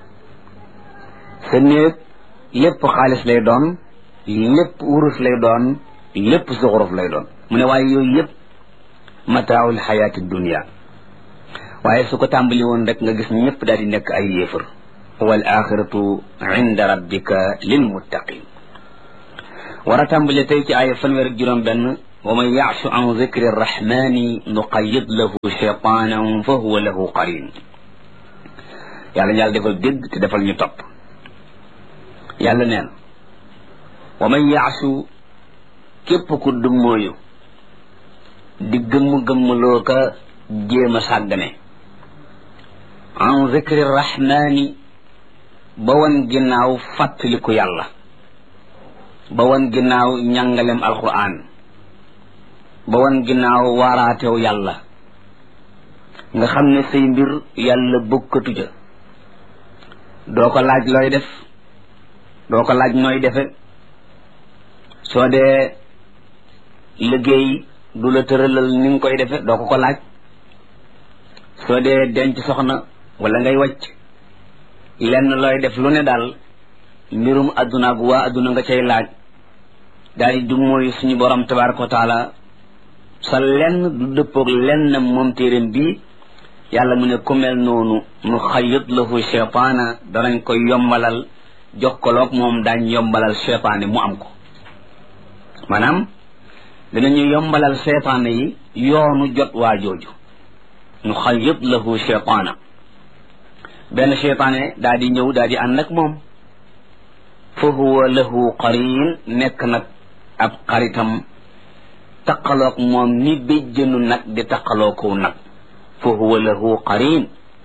sa néeg lépp xaalis lay doon lépp wurus lay doon lépp suxuruf lay doon mu ne waaye yooyu yëpp mataaul xayaati dunia waaye su ko tàmbali woon rek nga gis ñëpp daal di nekk ay yéefar wal axiratu inda rabbika lil muttaqin war a tàmbali tey ci ay fanweer ak juróom benn wa man yaashu an zikri rrahmani nuqayyid lahu shaytanan fa huwa lahu qarin yàlla ñu yàlla defal dégg te defal ñu topp yàlla neen wa man yaashu képp ku dummóoyu di gëmm-gëmmloo ka jéem a sàggane an zikri rahmani ba wan ginnaaw fàttaliku yàlla ba wan ginnaaw njàngalem alquran ba wan ginnaaw waaraatew yàlla nga xam ne say mbir yàlla bokkatu ja doo ko laaj looy def doo ko laaj nooy defe soo dee liggéey du la tëralal ni nga koy defe doo ko laaj soo dee denc soxna wala ngay wàcc lenn looy def lu ne daal mbirum adduna ak waa adduna nga cay laaj daal di du mooy suñu borom tabaraka wa taala sa lenn du dëppoog lenn moom téeréem bii yàlla mu ne ku mel noonu nu xayit lahu cheytaana danañ ko yombalal jox ko loog moom daañ yombalal cheytaane mu am ko maanaam danañu yombalal cheytaane yi yoonu jot waa jooju nu xayit lahu cheytaana benn cheytaane daa di ñëw daa di ànd ak moom fa huwa lahu qarin nekk nag ab xaritam taqaloog moom ni béjjënu nag di taqaloo kow nag fa huwa lahu qarin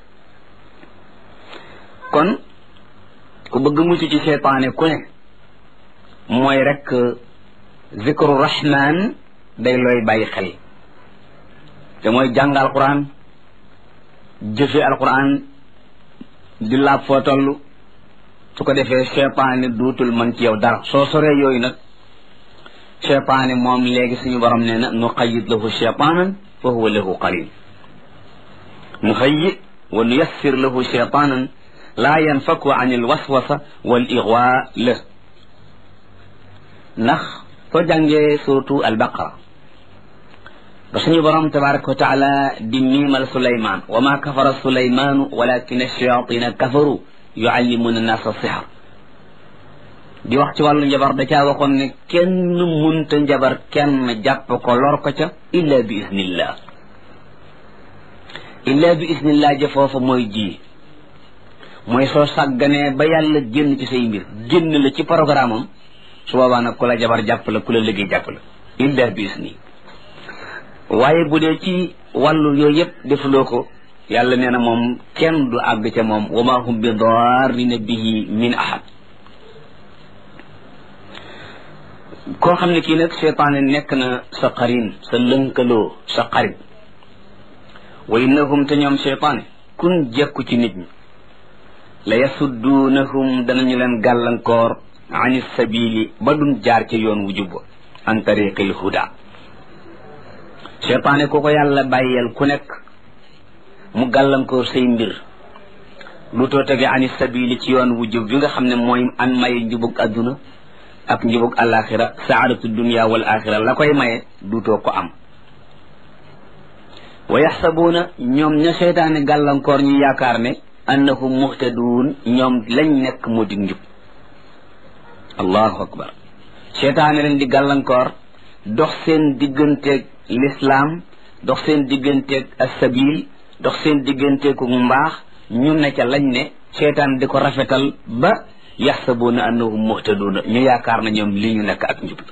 kon ku bëgg mucc ci cheytaane ku ne mooy rek zikru rahman day looy bàyyi xel te mooy jàng alquran jëfe alquran di laab foo toll su ko defee cheytaane duutul mën ci yow dara soo soree yooyu nag cheytaane moom léegi suñu borom nee na nu xayit lahu cheytaanan fa huwa lahu qarin nu xayyi wa nu yassir lahu cheytaanan laa yanfaku an il waswasa wal igwa la ndax soo jàngee suratu albaqara ba suñu borom tabaraka wa taala di miimal suleyman wa ma kafara suleymanu walakin ash-shayatina kafaru yuallimuna nasa sihar di wax ci wàllu njabar da caa waxoon ne kenn munta njabar kenn jàpp ko lor ko ca illa bi iznillah illa bi iznillah ja foofa mooy ji mooy soo sàgganee ba yàlla génn ci say mbir génn la ci programme am su boobaa nag ku la jabar jàpp la ku la liggéey jàpp la illa bi izni waaye bu dee ci wàllu yooyu yëpp defuloo ko yàlla nee na moom kenn du àgg ca moom wa ma hum bi darrina bihi min ahad koo xam ne kii nag cheytaane nekk na sa qarin sa lënkaloo sa xarit wa innahum te ñoom cheytaane kun jekku ci nit ñi la yasudduunahum danañu leen gàllankoor ani sabili ba duñ jaar ci yoon wu jub an tariqil huda cheytaane ku ko yàlla bàyyeel ku nekk mu gàllankoor say mbir lu too tege ani sabili ci yoon wu jub bi nga xam ne mooy an maye njubug adduna ak njubug alaxira saadatu dunia wal axira la koy maye duutoo ko am wa yaxsabuuna ñoom ña cheytaane gàllankoor ñu yaakaar ne annahum muhtaduun ñoom lañ nekk moo dig njub allahu akbar cheytaane leen di gàllankoor dox seen digganteeg l'islam dox seen digganteeg assabil dox seen digganteeg mbaax ñu ne ca lañ ne cheytaan di ko rafetal ba yaxsabuuna annahum muhtaduuna ñu yaakaar na ñoom li ñu nekk ak njub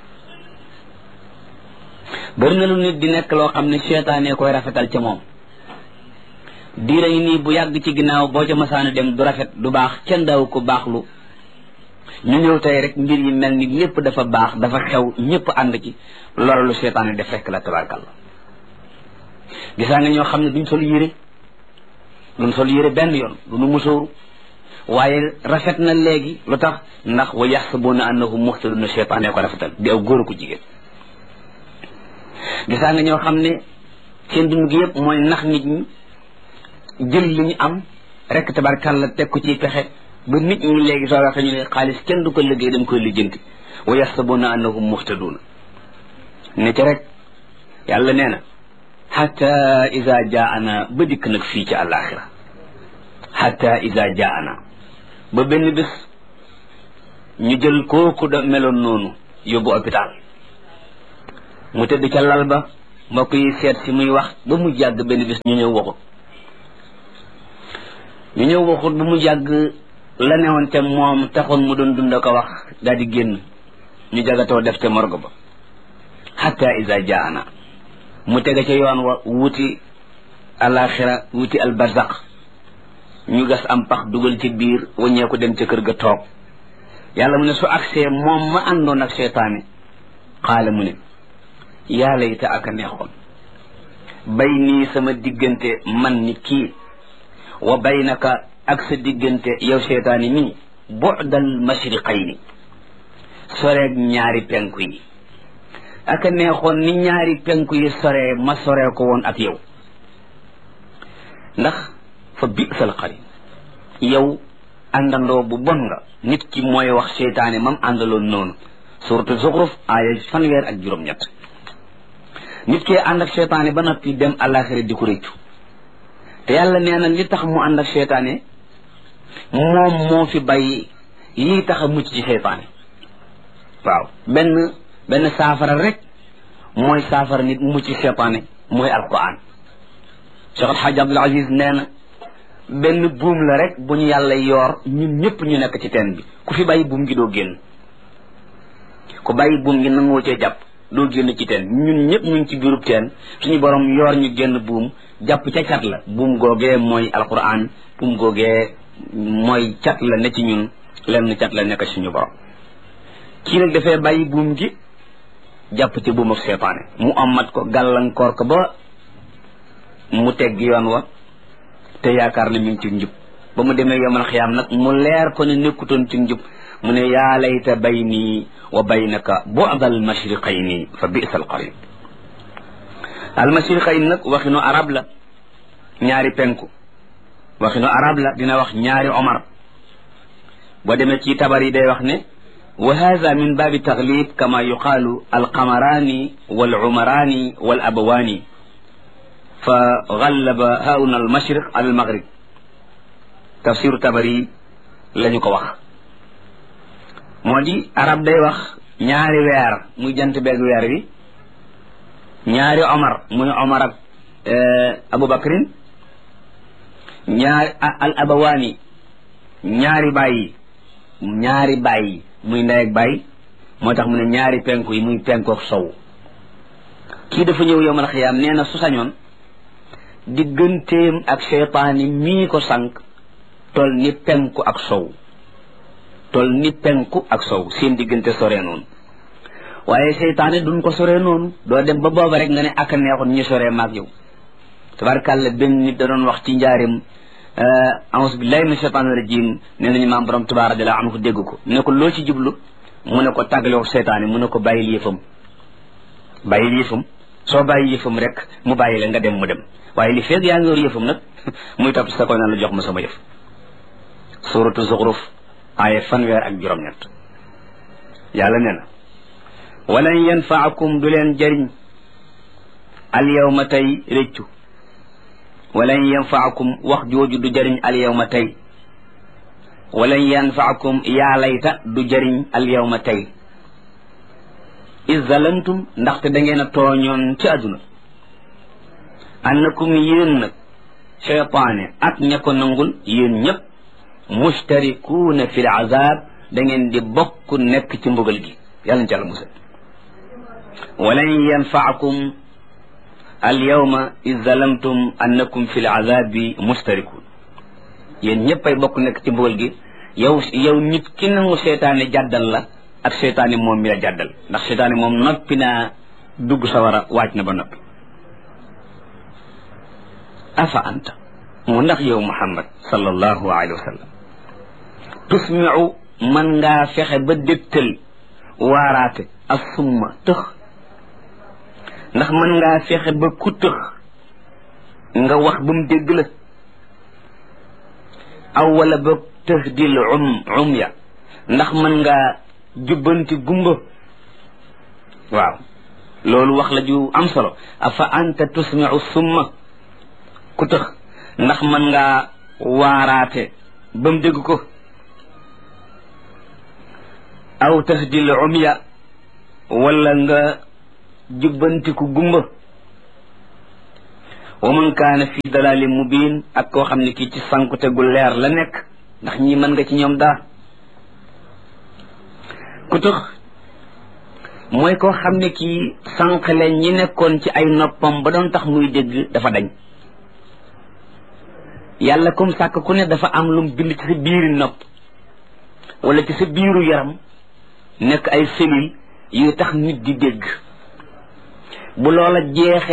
bari na lu nit di nekk loo xam ne seytaane koy rafetal ca moom diira yi nii bu yàgg ci ginnaaw boo ca masaana dem du rafet du baax kenn daaw ko baaxlu ñu ñëw tey rek mbir yi mel ni lépp dafa baax dafa xew ñëpp ànd ci loolu lu seytaane def rekk la tabaarkalla gisaa nga ñoo xam ne duñ sol yére benn yoon du nu musóoru waaye rafet na léegi lu tax ndax wa yaxsabuuna annahum muhtaduna seytaane ko rafetal di aw góor ko jigéen gisaa nga ñoo xam ne seen dund gi yëpp mooy nax nit ñi jël li ñu am rek tabarkàlla teg ko ci pexe ba nit ñi léegi soo waxee ñu ne xaalis kenn du ko liggéey dañ koy lijjanti wa yaxsabuuna annahum muhtaduna ne ci rek yàlla nee na xata ida jaana ba dikk nag fii ci àllaaxira xata ida jaana ba benn bés ñu jël kooku da meloon noonu yóbbu hôpital mu tëdd ca lal ba mbokk yi seet si muy wax ba mu jàgg benn bés ñu ñëw waxut ba mu jàgg la newoon te moom taxoon mu doon dund ko wax daal di génn ñu jagatoo def te morgue ba xata ida jaana mu tege ca yoon wa wuti alaxira wuti albarzaq ñu gas am pax dugal ci biir waññeeku dem ca kër ga toog yàlla mu ne su agsee moom ma àndoon ak seytaane xaala mu ne yaa layta ak a neexoon bay nii sama diggante man ni kii wa baynaka ak sa diggante yow seytaane nii bu'dal mashriqayni soreeg ñaari penku yi aka neexoon ni ñaari penku yi soree ma soree ko woon ak yow ndax fa bi'sal qarin yow àndandoo bu bon nga nit ki mooy wax seytaane mam àndaloon noonu suratu Zuxruf aaya fanweer ak 7 nit ki ànd ak seytaane ba noppi dem àllaaxira di ko réccu te yàlla nee na li tax mu ànd ak seytaane moom moo fi bàyyi lii tax a mucc ci seytaane waaw benn saafara rek mooy saafara nit mucc ci seytaane mooy alquran Cheikh El Hadj Abdoul Aziz nee na benn buum la rek bu ñu yàlla yoor ñun ñëpp ñu nekk ci teen bi ku fi bàyyi buum gi doo génn ku bàyyi buum gi nangoo cee jàpp doo génn ci teen ñun ñëpp ñu ngi ci biirub teen suñu borom yoor ñu génn buum jàpp ca cat la buum googee mooy alquran buum googee mooy cat la ne ci ñun lenn cat la nekk suñu borom kii nag dafay bàyyi buum gi jàpp ci buum ak seytaane mu amat ko gàllankoor ko ba mu tegg yoon wa te yaakaar ne mi ngi ci njub ba mu demee yomal xiyaam nag mu leer ko ne nekkutoon ci njub mu ne yaa layta bayni wa baynaka bu'dal mashriqayni fa bi'sal qarin al mashriqayn nag waxinu arab la ñaari penku waxinu arab la dina wax ñaari omar boo demee ci tabar yi day wax ne wa hadha min baabi taglib kama yuqaalu alqamaraani wal umaraani wal abawaani fa gallaba hauna al mashriq ala al maghrib tafsiru tabari lañu ko wax moo di arab day wax ñaari weer muy jant beeg weer wi ñaari omar muy omar ak aboubacrin ñaari al abawaani ñaari bàyyi muy ndey ak bàyyi moo tax mu ne ñaari penku yi muy penku ak sow kii dafa ñëw yowmal xiyaam nee na su sañoon digganteem ak seytaani mii ko sànq tol ni penku ak sow seen diggante soree noonu waaye seytaane duñ ko soree noonu doo dem ba booba rek nga ne ak a neexoon ñu soree maag yow tabarkàlla benn nit da doon wax ci njaarim a'uuzu billahi min shaytaani rajim nee nañu maam borom Tuubaa radiyallaahu anhu dégg ko ne ko loo ci jublu mu ne ko tàggaloo seytaane mu ne ko bàyyil yëfam soo bàyyi yëfam rek mu bàyyi la nga dem mu dem waaye li feeg yaa ngi yor yëfam nag muy topp sa koy naan la jox ma sama yëf suratu Zuxruf aaya 7 yàlla nee na walan yanfaakum du leen jëriñ al yawma tey réccu walan yanfaakum wax jooju du jëriñ al yawma tey walan yanfaakum yaa layta du jëriñ al yawma tey iz zalamtum ndaxte da ngeen a tooñoon ci àdduna annakum yéen nag cheytaane ak ña ko nangul yéen ñëpp mustarikuuna fi l azab da ngeen di bokk nekk ci mbugal gi yàlla na ci yàlla musal walan yanfaakum al yawma id zalamtum annakum fi l azabi mustarikun yéen ñëpp ay bokk nekk ci mbugal gi yow nit ki nangu seytaane jàddal la ak seytaane moom mi la jàddal ndax seytaane moom noppi naa dugg sawara waaj na ba noppi afa anta mu ndax yow muhammad sallallahu alayhi wa sallam tusmiu man ngaa fexe ba dégtal waaraate ak summa tëx ndax man ngaa fexe ba ku tëx nga wax ba mu dégg la aw wala ba tahdil umya ndax man ngaa jubbanti gumba waaw loolu wax la ju am solo afa anta tusmiu summa ku tëx ndax man ngaa waaraate ba mu dégg ko aw tahdil umya wala nga jubbantiku gumba wa man kaana fi dalalin mubin ak koo xam ne kii ci sankute gu leer la nekk ndax ñi mën nga ci ñoom daa ku tëx mooy koo xam ne kii sànqale ñi nekkoon ci ay noppam ba doon tax muy dégg dafa dañ yàlla comme sàkk ku ne dafa am lum bind ci sa biiri nopp wala ci sa biiru yaram nekk ay cellules yu tax nit di dégg bu loola jeexee